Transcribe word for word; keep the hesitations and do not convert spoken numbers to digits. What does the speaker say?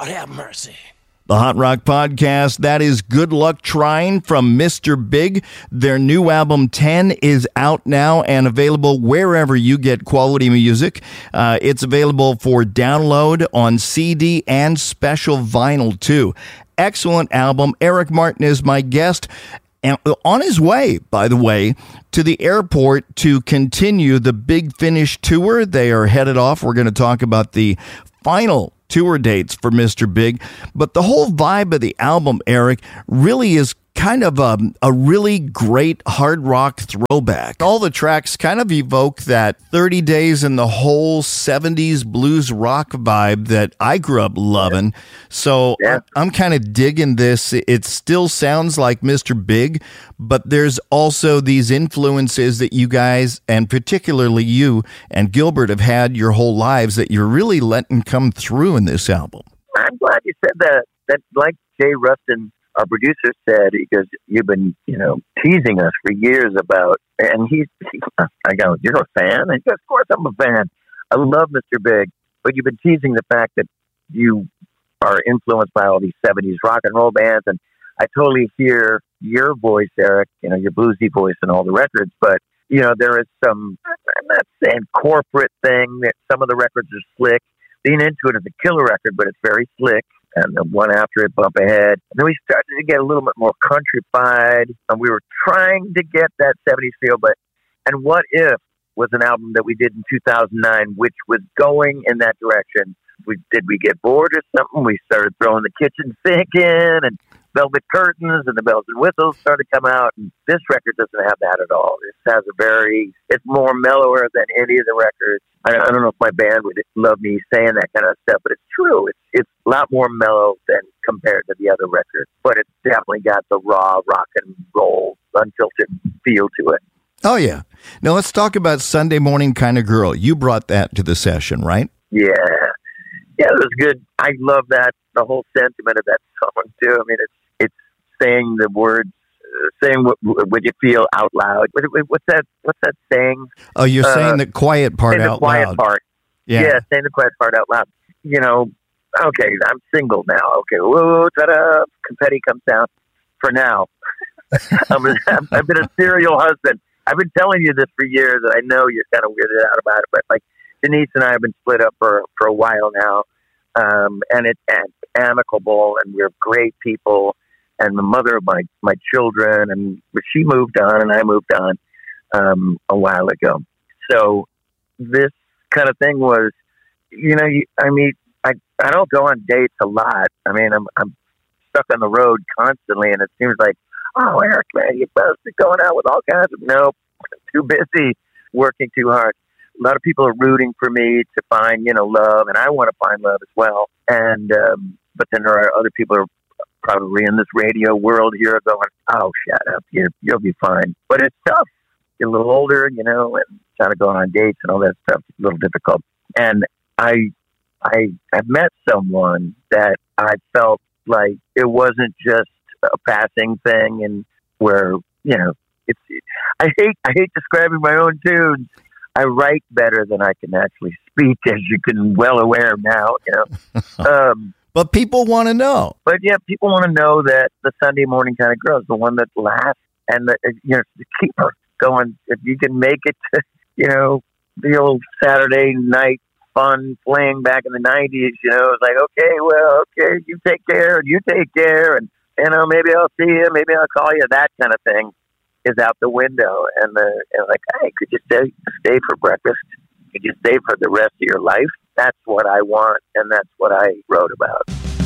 God have mercy. The Hot Rock Podcast, that is Good Luck Trying from Mister Big. Their new album, ten, is out now and available wherever you get quality music. Uh, it's available for download on C D and special vinyl, too. Excellent album. Eric Martin is my guest. And on his way, by the way, to the airport to continue the Big Finish tour. They are headed off. We're going to talk about the final tour dates for Mister Big. But the whole vibe of the album, Eric, really is kind of a, a really great hard rock throwback. All the tracks kind of evoke that thirty days in the whole seventies blues rock vibe that I grew up loving. So Yeah. I'm kind of digging this. It still sounds like Mister Big, but there's also these influences that you guys, and particularly you and Gilbert, have had your whole lives that you're really letting come through in this album. I'm glad you said that. That, like Jay Rustin, our producer, said, because you've been, you know, teasing us for years about, and he's, he, I go, you're a fan? And he goes, of course I'm a fan. I love Mister Big, but you've been teasing the fact that you are influenced by all these seventies rock and roll bands, and I totally hear your voice, Eric, you know, your bluesy voice in all the records, but, you know, there is some, I'm not saying corporate thing, that some of the records are slick. Lean Into It is a killer record, but it's very slick. And the one after it, Bump Ahead. And then we started to get a little bit more countrified, and we were trying to get that seventies feel. But and What If was an album that we did in two thousand nine, which was going in that direction. We did we get bored or something? We started throwing the kitchen sink in, and Velvet Curtains and the bells and whistles started to come out. And this record doesn't have that at all. It has a very, it's more mellower than any of the records. I, I don't know if my band would love me saying that kind of stuff, but it's true. It's it's a lot more mellow than compared to the other records. But it's definitely got the raw rock and roll, unfiltered feel to it. Oh, yeah. Now, let's talk about Sunday Morning Kind of Girl. You brought that to the session, right? Yeah. Yeah, it was good. I love that, the whole sentiment of that song, too. I mean, it's it's saying the words, uh, saying what, what you feel out loud. What, what's that What's that saying? Oh, you're Uh, saying the quiet part saying out the quiet loud. part. Yeah. Yeah, saying the quiet part out loud. You know, okay, I'm single now. Okay, whoa, ta-da, confetti comes down. For now, I'm a, I've been a serial husband. I've been telling you this for years, and I know you're kind of weirded out about it, but like Denise and I have been split up for, for a while now, um, and it's amicable, and we're great people, and the mother of my, my children, and she moved on, and I moved on um, a while ago. So this kind of thing was, you know, you, I mean, I, I don't go on dates a lot. I mean, I'm, I'm stuck on the road constantly, and it seems like, oh, Eric, man, you're supposed to be going out with all kinds of, nope, I'm too busy, working too hard. A lot of people are rooting for me to find, you know, love, and I want to find love as well. And, um, but then there are other people who are probably in this radio world here going, oh, shut up, you're, you'll be fine. But it's tough. You're a little older, you know, and trying to go on dates and all that stuff is a little difficult. And I, I, I met someone that I felt like it wasn't just a passing thing, and where, you know, it's, I hate, I hate describing my own tunes. I write better than I can actually speak, as you can well aware now, you know. um, But people want to know. but yeah, people want to know that the Sunday Morning Kind of Girl is the one that lasts, and the, you know, the keeper going. If you can make it to, you know, the old Saturday night fun playing back in the nineties, you know, it's like, okay, well, okay, you take care and you take care, and, you know, maybe I'll see you, maybe I'll call you, that kind of thing is out the window. And, the, and like, hey, could you stay, stay for breakfast? Could you stay for the rest of your life? That's what I want, and that's what I wrote about.